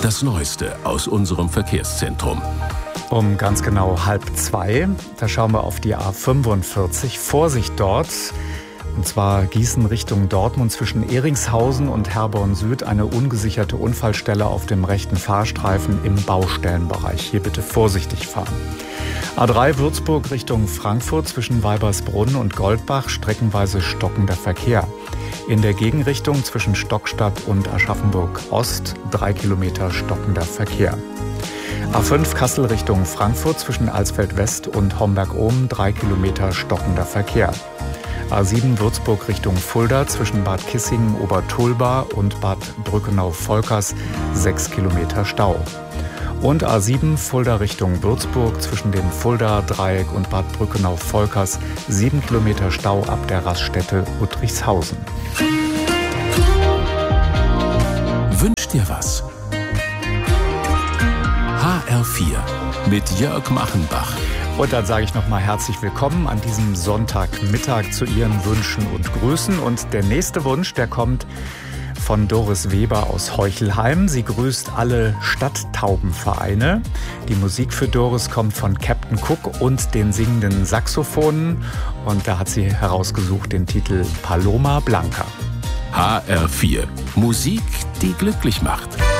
Das Neueste aus unserem Verkehrszentrum. Um ganz genau 1:30, da schauen wir auf die A45. Vorsicht dort. Und zwar Gießen Richtung Dortmund zwischen Ehringshausen und Herborn Süd. Eine ungesicherte Unfallstelle auf dem rechten Fahrstreifen im Baustellenbereich. Hier bitte vorsichtig fahren. A3 Würzburg Richtung Frankfurt zwischen Weibersbrunn und Goldbach. Streckenweise stockender Verkehr. In der Gegenrichtung zwischen Stockstadt und Aschaffenburg Ost 3 Kilometer stockender Verkehr. A5 Kassel Richtung Frankfurt zwischen Alsfeld West und Homberg-Ohm 3 Kilometer stockender Verkehr. A7 Würzburg Richtung Fulda zwischen Bad Kissingen, Obertulba und Bad Brückenau-Volkers 6 Kilometer Stau. Und A7 Fulda Richtung Würzburg zwischen dem Fulda-Dreieck und Bad Brückenau-Volkers 7 Kilometer Stau ab der Raststätte Uttrichshausen. Wünsch dir was? HR4 mit Jörg Machenbach. Und dann sage ich nochmal herzlich willkommen an diesem Sonntagmittag zu Ihren Wünschen und Grüßen. Und der nächste Wunsch, der kommt von Doris Weber aus Heuchelheim. Sie grüßt alle Stadttaubenvereine. Die Musik für Doris kommt von Captain Cook und den singenden Saxophonen. Und da hat sie herausgesucht den Titel Paloma Blanca. HR4. Musik, die glücklich macht.